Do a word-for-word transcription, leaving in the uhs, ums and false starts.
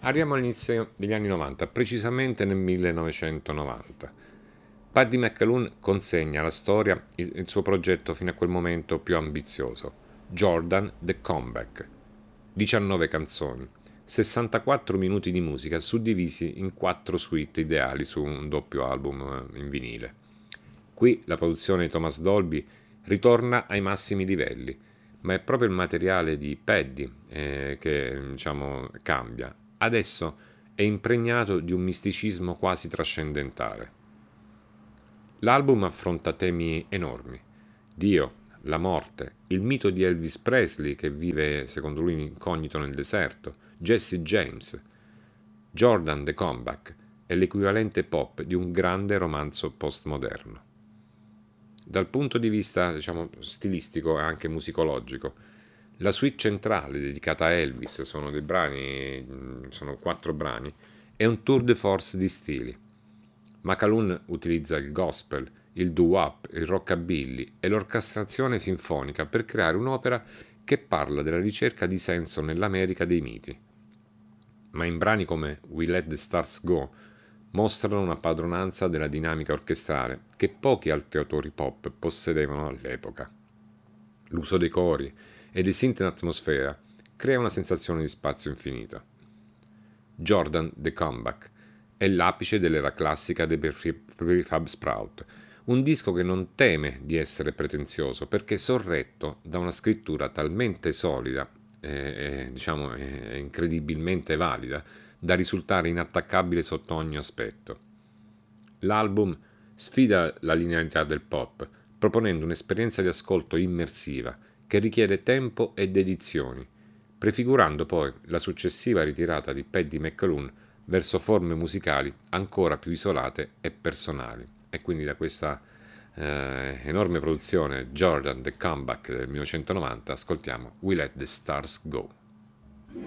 Arriviamo all'inizio degli anni novanta, precisamente nel millenovecentonovanta. Paddy McAloon consegna alla storia il, il suo progetto fino a quel momento più ambizioso, Jordan The Comeback. diciannove canzoni, sessantaquattro minuti di musica suddivisi in quattro suite ideali su un doppio album in vinile. Qui la produzione di Thomas Dolby ritorna ai massimi livelli, ma è proprio il materiale di Paddy eh, che diciamo cambia. Adesso è impregnato di un misticismo quasi trascendentale. L'album affronta temi enormi: Dio, la morte, il mito di Elvis Presley che vive secondo lui incognito nel deserto, Jesse James. Jordan The Comeback è l'equivalente pop di un grande romanzo postmoderno. Dal punto di vista, diciamo, stilistico e anche musicologico, la suite centrale dedicata a Elvis, sono dei brani, sono quattro brani, è un tour de force di stili. McAloon utilizza il gospel, il doo-wop, il rockabilly e l'orchestrazione sinfonica per creare un'opera che parla della ricerca di senso nell'America dei miti. Ma in brani come We Let the Stars Go mostrano una padronanza della dinamica orchestrale che pochi altri autori pop possedevano all'epoca. L'uso dei cori e dei synth in atmosfera crea una sensazione di spazio infinito. Jordan The Comeback è l'apice dell'era classica dei Prefab Sprout, un disco che non teme di essere pretenzioso perché sorretto da una scrittura talmente solida e, e diciamo e incredibilmente valida da risultare inattaccabile sotto ogni aspetto. L'album sfida la linearità del pop, proponendo un'esperienza di ascolto immersiva che richiede tempo e dedizioni, prefigurando poi la successiva ritirata di Paddy McAloon verso forme musicali ancora più isolate e personali. E quindi da questa eh, enorme produzione Jordan The Comeback del millenovecentonovanta ascoltiamo We Let the Stars Go.